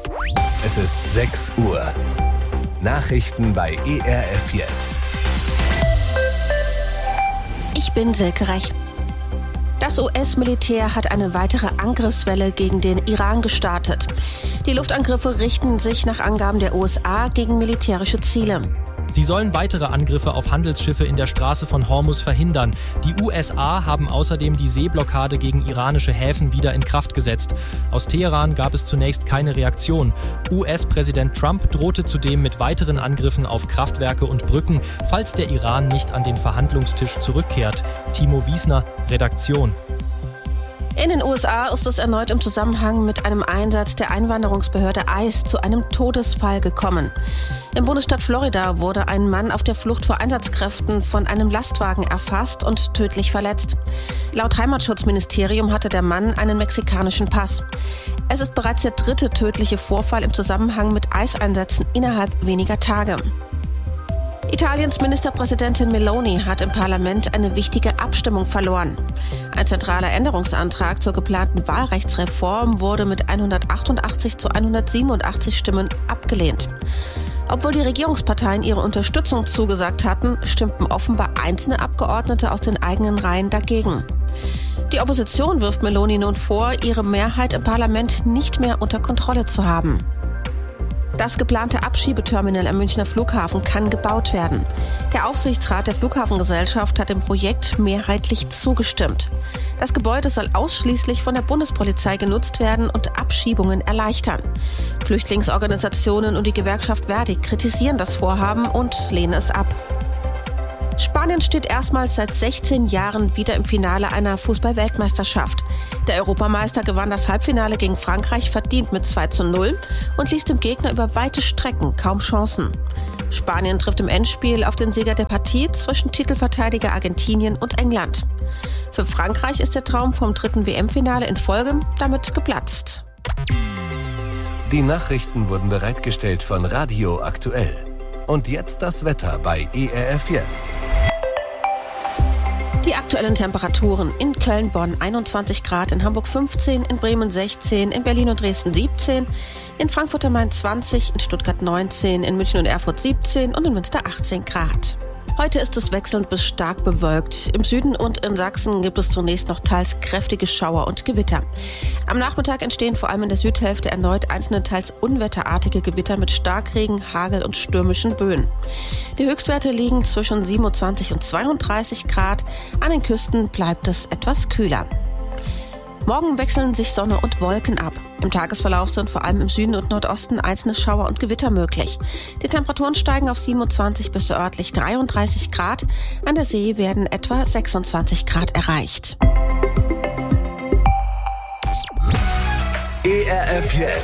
Es ist 6 Uhr. Nachrichten bei ERF Yes. Ich bin Silke Rech. Das US-Militär hat eine weitere Angriffswelle gegen den Iran gestartet. Die Luftangriffe richten sich nach Angaben der USA gegen militärische Ziele. Sie sollen weitere Angriffe auf Handelsschiffe in der Straße von Hormuz verhindern. Die USA haben außerdem die Seeblockade gegen iranische Häfen wieder in Kraft gesetzt. Aus Teheran gab es zunächst keine Reaktion. US-Präsident Trump drohte zudem mit weiteren Angriffen auf Kraftwerke und Brücken, falls der Iran nicht an den Verhandlungstisch zurückkehrt. Timo Wiesner, Redaktion. In den USA ist es erneut im Zusammenhang mit einem Einsatz der Einwanderungsbehörde ICE zu einem Todesfall gekommen. Im Bundesstaat Florida wurde ein Mann auf der Flucht vor Einsatzkräften von einem Lastwagen erfasst und tödlich verletzt. Laut Heimatschutzministerium hatte der Mann einen mexikanischen Pass. Es ist bereits der 3. tödliche Vorfall im Zusammenhang mit ICE-Einsätzen innerhalb weniger Tage. Italiens Ministerpräsidentin Meloni hat im Parlament eine wichtige Abstimmung verloren. Ein zentraler Änderungsantrag zur geplanten Wahlrechtsreform wurde mit 188 zu 187 Stimmen abgelehnt. Obwohl die Regierungsparteien ihre Unterstützung zugesagt hatten, stimmten offenbar einzelne Abgeordnete aus den eigenen Reihen dagegen. Die Opposition wirft Meloni nun vor, ihre Mehrheit im Parlament nicht mehr unter Kontrolle zu haben. Das geplante Abschiebeterminal am Münchner Flughafen kann gebaut werden. Der Aufsichtsrat der Flughafengesellschaft hat dem Projekt mehrheitlich zugestimmt. Das Gebäude soll ausschließlich von der Bundespolizei genutzt werden und Abschiebungen erleichtern. Flüchtlingsorganisationen und die Gewerkschaft Verdi kritisieren das Vorhaben und lehnen es ab. Spanien steht erstmals seit 16 Jahren wieder im Finale einer Fußball-Weltmeisterschaft. Der Europameister gewann das Halbfinale gegen Frankreich verdient mit 2:0 und ließ dem Gegner über weite Strecken kaum Chancen. Spanien trifft im Endspiel auf den Sieger der Partie zwischen Titelverteidiger Argentinien und England. Für Frankreich ist der Traum vom 3. WM-Finale in Folge damit geplatzt. Die Nachrichten wurden bereitgestellt von Radio Aktuell. Und jetzt das Wetter bei ERF Yes. Die aktuellen Temperaturen: in Köln, Bonn 21 Grad, in Hamburg 15, in Bremen 16, in Berlin und Dresden 17, in Frankfurt am Main 20, in Stuttgart 19, in München und Erfurt 17 und in Münster 18 Grad. Heute ist es wechselnd bis stark bewölkt. Im Süden und in Sachsen gibt es zunächst noch teils kräftige Schauer und Gewitter. Am Nachmittag entstehen vor allem in der Südhälfte erneut einzelne teils unwetterartige Gewitter mit Starkregen, Hagel und stürmischen Böen. Die Höchstwerte liegen zwischen 27 und 32 Grad. An den Küsten bleibt es etwas kühler. Morgen wechseln sich Sonne und Wolken ab. Im Tagesverlauf sind vor allem im Süden und Nordosten einzelne Schauer und Gewitter möglich. Die Temperaturen steigen auf 27 bis örtlich 33 Grad. An der See werden etwa 26 Grad erreicht. ERF Yes.